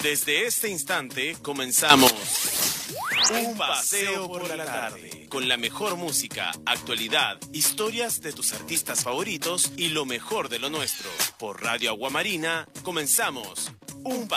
Desde este instante comenzamos un paseo por la tarde con la mejor música, actualidad, historias de tus artistas favoritos y lo mejor de lo nuestro. Por Radio Aguamarina comenzamos un